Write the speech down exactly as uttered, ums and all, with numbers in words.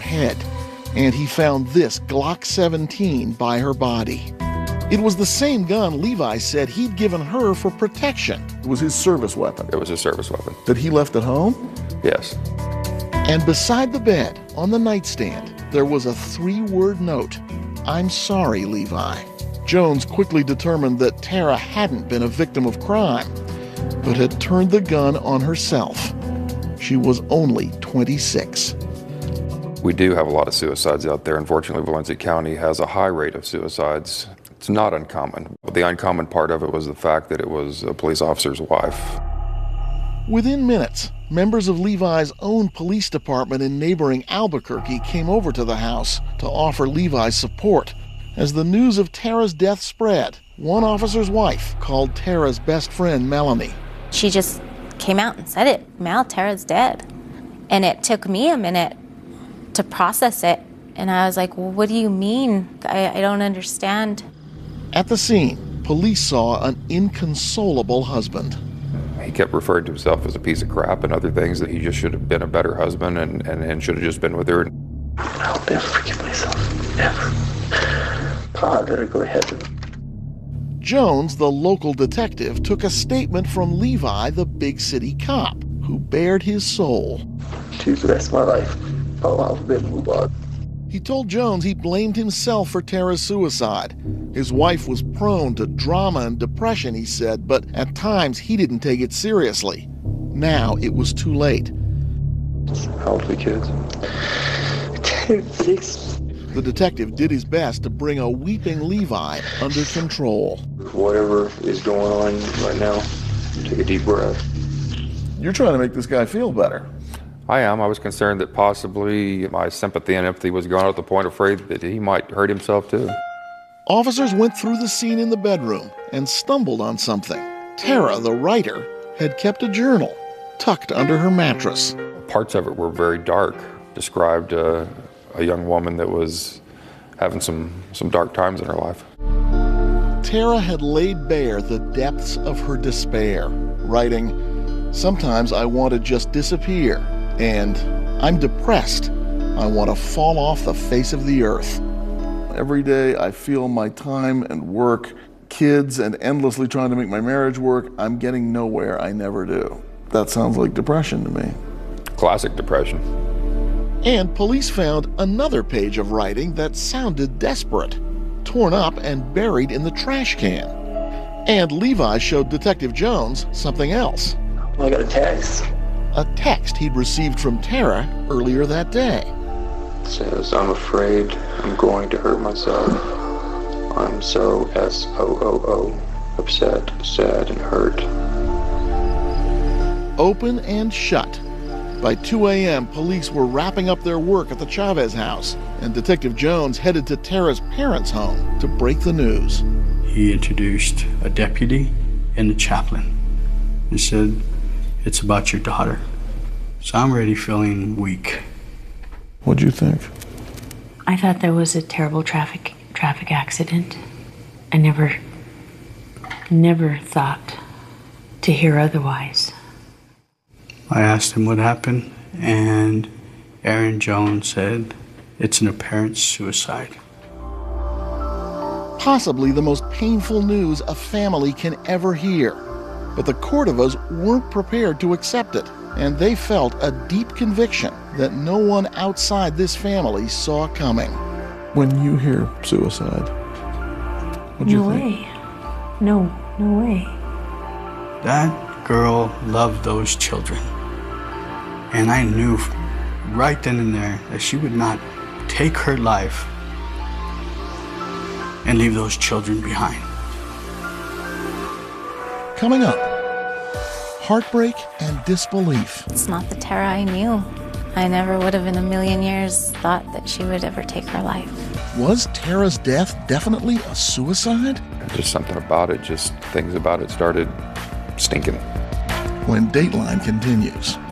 head, and he found this Glock seventeen by her body. It was the same gun Levi said he'd given her for protection. It was his service weapon. It was his service weapon. That he left at home? Yes. And beside the bed, on the nightstand, there was a three-word note. "I'm sorry, Levi." Jones quickly determined that Tara hadn't been a victim of crime, but had turned the gun on herself. She was only twenty-six. We do have a lot of suicides out there. Unfortunately, Valencia County has a high rate of suicides. It's not uncommon. But the uncommon part of it was the fact that it was a police officer's wife. Within minutes, members of Levi's own police department in neighboring Albuquerque came over to the house to offer Levi support. As the news of Tara's death spread, one officer's wife called Tara's best friend, Melanie. She just came out and said it. Mel, Tara's dead. And it took me a minute to process it. And I was like, well, what do you mean? I, I don't understand. At the scene, police saw an inconsolable husband. He kept referring to himself as a piece of crap and other things, that he just should have been a better husband and, and, and should have just been with her. I'll never forgive myself, ever. God, I better go to heaven. Jones, the local detective, took a statement from Levi, the big city cop, who bared his soul. Choose the rest of my life. Oh, I'll never move on. He told Jones he blamed himself for Tara's suicide. His wife was prone to drama and depression, he said, but at times he didn't take it seriously. Now it was too late. How old are the kids? Ten, six. The detective did his best to bring a weeping Levi under control. Whatever is going on right now, take a deep breath. You're trying to make this guy feel better. I am. I was concerned that possibly my sympathy and empathy was gone, at the point afraid that he might hurt himself too. Officers went through the scene in the bedroom and stumbled on something. Tara, the writer, had kept a journal tucked under her mattress. Parts of it were very dark, described uh, a young woman that was having some, some dark times in her life. Tara had laid bare the depths of her despair, writing, "Sometimes I want to just disappear, and I'm depressed. I want to fall off the face of the earth. Every day I feel my time and work, kids, and endlessly trying to make my marriage work, I'm getting nowhere. I never do." That sounds like depression to me. Classic depression. And police found another page of writing that sounded desperate, torn up and buried in the trash can. And Levi showed Detective Jones something else. Well, I got a text. A text he'd received from Tara earlier that day. It says, "I'm afraid I'm going to hurt myself. I'm so S O O O, upset, sad, and hurt." Open and shut. By two a.m., police were wrapping up their work at the Chavez house, and Detective Jones headed to Tara's parents' home to break the news. He introduced a deputy and a chaplain. He said, "It's about your daughter." So I'm already feeling weak. What'd you think? I thought there was a terrible traffic traffic accident. I never, never thought to hear otherwise. I asked him what happened, and Aaron Jones said it's an apparent suicide. Possibly the most painful news a family can ever hear. But the Cordovas weren't prepared to accept it, and they felt a deep conviction that no one outside this family saw coming. When you hear suicide, what do you No think? way. No, no way. That girl loved those children. And I knew right then and there that she would not take her life and leave those children behind. Coming up, heartbreak and disbelief. It's not the Tara I knew. I never would have in a million years thought that she would ever take her life. Was Tara's death definitely a suicide? Just something about it, just things about it started stinking. When Dateline continues.